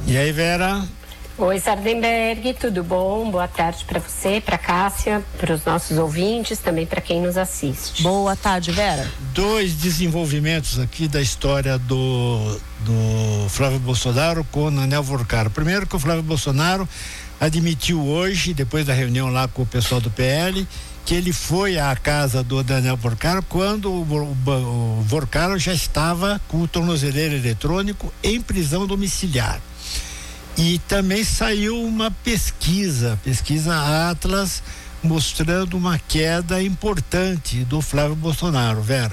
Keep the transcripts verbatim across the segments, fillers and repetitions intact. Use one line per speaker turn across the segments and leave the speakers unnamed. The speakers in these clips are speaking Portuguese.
E aí, Vera?
Oi, Sardenberg, tudo bom? Boa tarde para você, para Cássia, para os nossos ouvintes, também para quem nos assiste.
Boa tarde, Vera.
Dois desenvolvimentos aqui da história do, do Flávio Bolsonaro com o Daniel Vorcaro. Primeiro, que o Flávio Bolsonaro admitiu hoje, depois da reunião lá com o pessoal do P L, que ele foi à casa do Daniel Vorcaro quando o, o, o Vorcaro já estava com o tornozeleiro eletrônico em prisão domiciliar. E também saiu uma pesquisa, pesquisa Atlas, mostrando uma queda importante do Flávio Bolsonaro, Vera.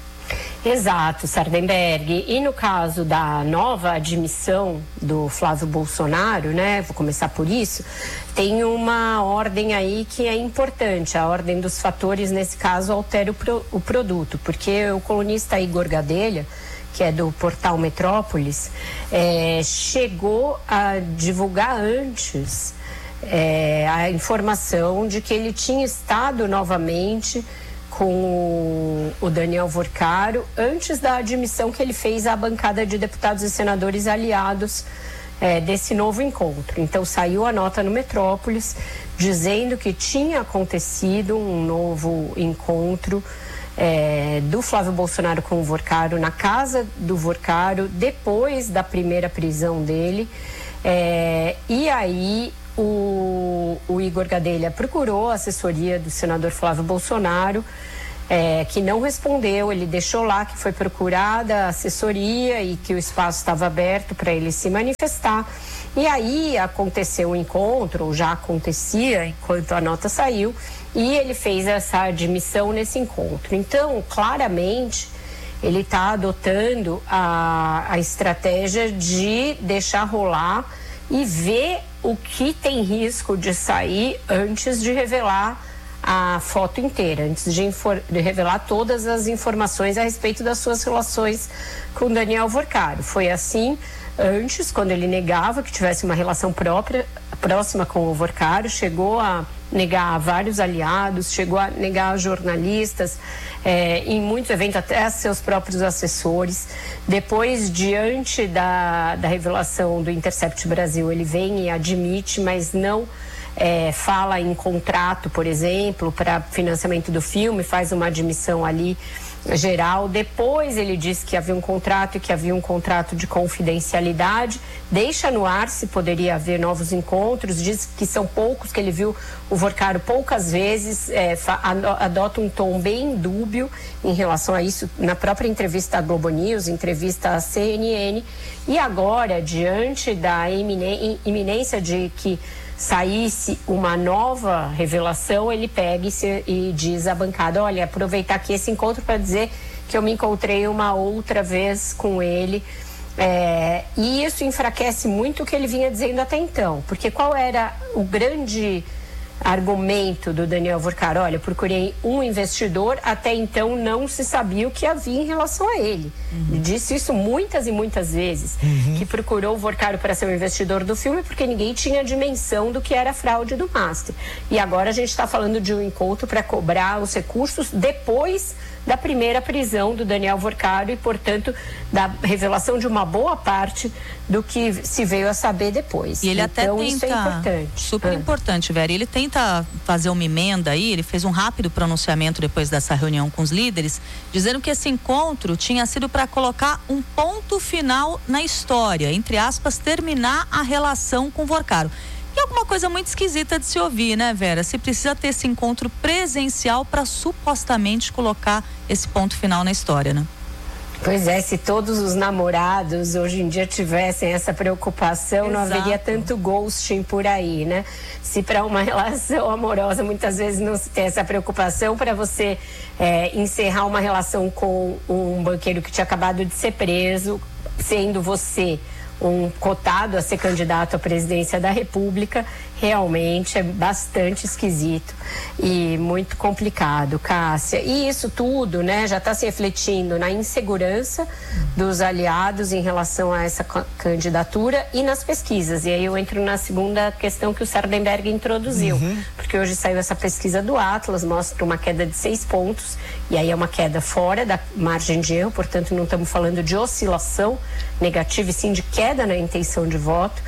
Exato, Sardenberg. E no caso da nova admissão do Flávio Bolsonaro, né? Vou começar por isso. Tem uma ordem aí que é importante. A ordem dos fatores, nesse caso, altera o, pro, o produto. Porque o colunista Igor Gadelha, que é do portal Metrópolis, é, chegou a divulgar antes é, a informação de que ele tinha estado novamente com o, o Daniel Vorcaro antes da admissão que ele fez à bancada de deputados e senadores aliados é, desse novo encontro. Então saiu a nota no Metrópolis dizendo que tinha acontecido um novo encontro É, do Flávio Bolsonaro com o Vorcaro na casa do Vorcaro depois da primeira prisão dele, é, e aí o, o Igor Gadelha procurou a assessoria do senador Flávio Bolsonaro, é, que não respondeu. Ele deixou lá que foi procurada a assessoria e que o espaço estava aberto para ele se manifestar. E aí aconteceu o encontro, ou já acontecia enquanto a nota saiu, e ele fez essa admissão nesse encontro. Então, claramente, ele está adotando a, a estratégia de deixar rolar e ver o que tem risco de sair antes de revelar a foto inteira, antes de, infor- de revelar todas as informações a respeito das suas relações com Daniel Vorcaro. Foi assim antes, quando ele negava que tivesse uma relação própria, próxima com o Vorcaro, chegou a negar a vários aliados, chegou a negar a jornalistas, é, em muitos eventos até a seus próprios assessores. Depois, diante da, da revelação do Intercept Brasil, ele vem e admite, mas não é, fala em contrato, por exemplo, para financiamento do filme, faz uma admissão ali geral. Depois ele disse que havia um contrato e que havia um contrato de confidencialidade, deixa no ar se poderia haver novos encontros, diz que são poucos, que ele viu o Vorcaro poucas vezes, é, adota um tom bem dúbio em relação a isso na própria entrevista à Globo News, entrevista à C N N. E agora, diante da iminência de que saísse uma nova revelação, ele pega e, se, e diz à bancada: olha, aproveitar aqui esse encontro para dizer que eu me encontrei uma outra vez com ele. É, e isso enfraquece muito o que ele vinha dizendo até então, porque qual era o grande argumento do Daniel Vorcaro? Olha, eu procurei um investidor, até então não se sabia o que havia em relação a ele. Uhum. Ele disse isso muitas e muitas vezes, uhum. que procurou o Vorcaro para ser o investidor do filme porque ninguém tinha dimensão do que era a fraude do Master. E agora a gente está falando de um encontro para cobrar os recursos depois da primeira prisão do Daniel Vorcaro e, portanto, da revelação de uma boa parte do que se veio a saber depois.
E ele
então,
até tenta,
isso é importante.
super
ah.
importante, Vera, ele tenta fazer uma emenda aí, ele fez um rápido pronunciamento depois dessa reunião com os líderes, dizendo que esse encontro tinha sido para colocar um ponto final na história, entre aspas, terminar a relação com o Vorcaro. E alguma coisa muito esquisita de se ouvir, né, Vera? Se precisa ter esse encontro presencial para supostamente colocar esse ponto final na história, né?
Pois é, se todos os namorados hoje em dia tivessem essa preocupação, Exato. Não haveria tanto ghosting por aí, né? Se para uma relação amorosa muitas vezes não se tem essa preocupação, para você é, encerrar uma relação com um banqueiro que tinha acabado de ser preso, sendo você um cotado a ser candidato à presidência da República, realmente é bastante esquisito e muito complicado, Cássia. E isso tudo, né, já está se refletindo na insegurança dos aliados em relação a essa candidatura e nas pesquisas. E aí eu entro na segunda questão que o Sardenberg introduziu, uhum. porque hoje saiu essa pesquisa do Atlas, mostra uma queda de seis pontos, e aí é uma queda fora da margem de erro, portanto não estamos falando de oscilação negativa, e sim de queda queda na intenção de voto.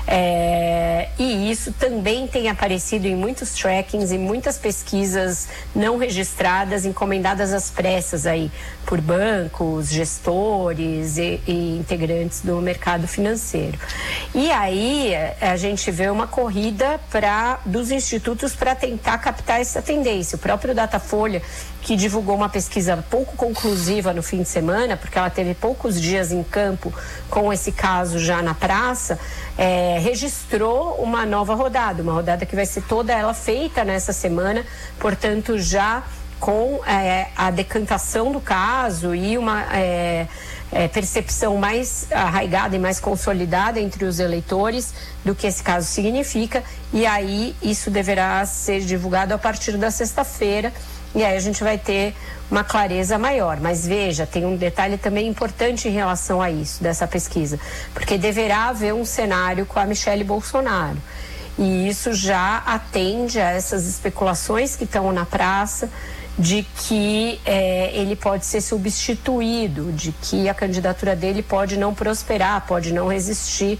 É, e isso também tem aparecido em muitos trackings e muitas pesquisas não registradas, encomendadas às pressas aí por bancos, gestores e, e integrantes do mercado financeiro. E aí a gente vê uma corrida pra, dos institutos para tentar captar essa tendência. O próprio Datafolha, que divulgou uma pesquisa pouco conclusiva no fim de semana, porque ela teve poucos dias em campo com esse caso já na praça, é, registrou uma nova rodada, uma rodada que vai ser toda ela feita nessa semana, portanto já com é, a decantação do caso e uma é, é, percepção mais arraigada e mais consolidada entre os eleitores do que esse caso significa, e aí isso deverá ser divulgado a partir da sexta-feira. E aí a gente vai ter uma clareza maior. Mas veja, tem um detalhe também importante em relação a isso, dessa pesquisa. Porque deverá haver um cenário com a Michelle Bolsonaro. E isso já atende a essas especulações que estão na praça de que é, ele pode ser substituído, de que a candidatura dele pode não prosperar, pode não resistir,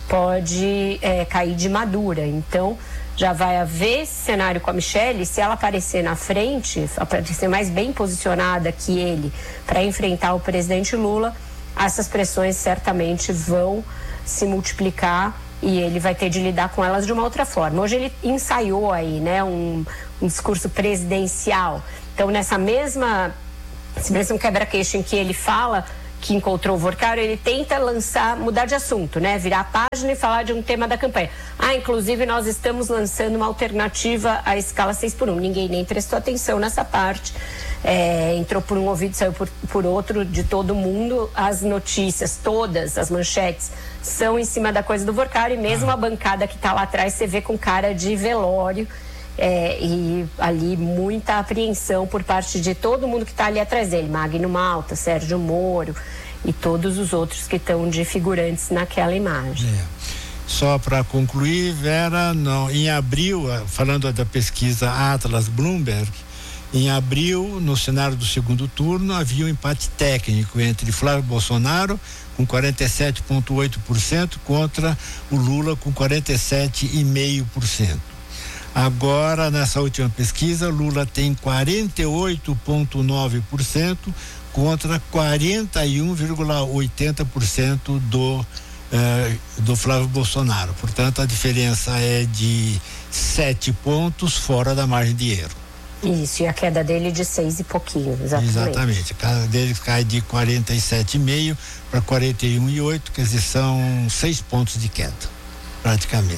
pode é, cair de madura. Então, já vai haver esse cenário com a Michelle. Se ela aparecer na frente, aparecer mais bem posicionada que ele para enfrentar o presidente Lula, essas pressões certamente vão se multiplicar e ele vai ter de lidar com elas de uma outra forma. Hoje ele ensaiou aí, né, um, um discurso presidencial. Então, nessa mesma, esse mesmo quebra-queixo em que ele fala que encontrou o Vorcaro, ele tenta lançar, mudar de assunto, né? Virar a página e falar de um tema da campanha. Ah, inclusive nós estamos lançando uma alternativa à escala seis por um. Ninguém nem prestou atenção nessa parte. É, entrou por um ouvido, saiu por, por outro de todo mundo. As notícias, todas as manchetes, são em cima da coisa do Vorcaro, e mesmo a bancada que está lá atrás, você vê com cara de velório. É, e ali muita apreensão por parte de todo mundo que está ali atrás dele, Magno Malta, Sérgio Moro e todos os outros que estão de figurantes naquela imagem.
É. Só para concluir, Vera, não, em abril, falando da pesquisa Atlas Bloomberg, em abril, no cenário do segundo turno, havia um empate técnico entre Flávio Bolsonaro com quarenta e sete vírgula oito por cento contra o Lula com quarenta e sete vírgula cinco por cento. Agora, nessa última pesquisa, Lula tem quarenta e oito vírgula nove por cento contra quarenta e um vírgula oitenta por cento do, eh, do Flávio Bolsonaro. Portanto, a diferença é de sete pontos fora da margem de erro.
Isso, e a queda dele de seis e pouquinho, exatamente.
Exatamente, a queda dele cai de quarenta e sete vírgula cinco para quarenta e um vírgula oito, quer dizer, são seis pontos de queda, praticamente.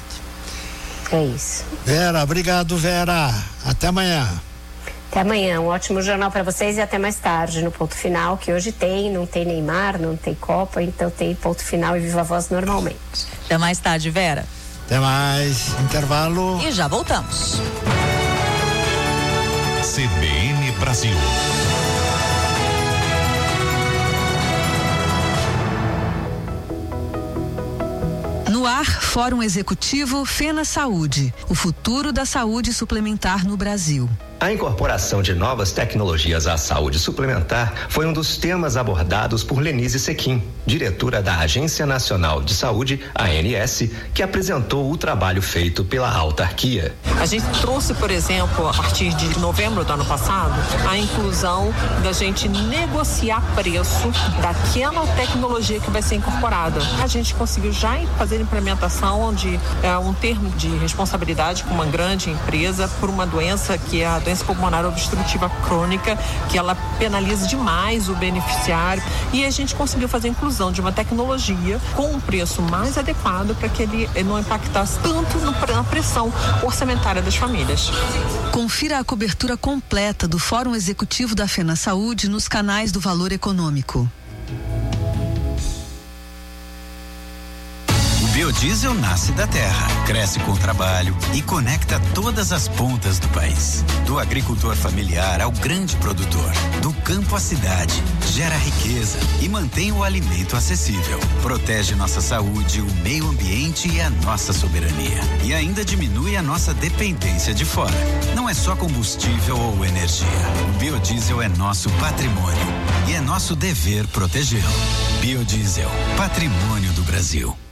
É isso.
Vera, obrigado, Vera. Até amanhã.
Até amanhã. Um ótimo jornal para vocês e até mais tarde no Ponto Final, que hoje tem, não tem Neymar, não tem Copa, então tem Ponto Final e Viva Voz normalmente.
Até mais tarde, Vera.
Até mais. Intervalo.
E já voltamos.
C B N Brasil.
No ar, Fórum Executivo Fena Saúde, o futuro da saúde suplementar no Brasil.
A incorporação de novas tecnologias à saúde suplementar foi um dos temas abordados por Lenise Sequim, diretora da Agência Nacional de Saúde, A N S, que apresentou o trabalho feito pela autarquia.
A gente trouxe, por exemplo, a partir de novembro do ano passado, a inclusão da gente negociar preço daquela tecnologia que vai ser incorporada. A gente conseguiu já fazer implementação de é, um termo de responsabilidade com uma grande empresa por uma doença que é a doença pulmonar obstrutiva crônica, que ela penaliza demais o beneficiário, e a gente conseguiu fazer a inclusão de uma tecnologia com um preço mais adequado para que ele não impactasse tanto na pressão orçamentária das famílias.
Confira a cobertura completa do Fórum Executivo da Fena Saúde nos canais do Valor Econômico.
Biodiesel nasce da terra, cresce com o trabalho e conecta todas as pontas do país. Do agricultor familiar ao grande produtor, do campo à cidade, gera riqueza e mantém o alimento acessível. Protege nossa saúde, o meio ambiente e a nossa soberania. E ainda diminui a nossa dependência de fora. Não é só combustível ou energia. O biodiesel é nosso patrimônio e é nosso dever protegê-lo. Biodiesel, patrimônio do Brasil.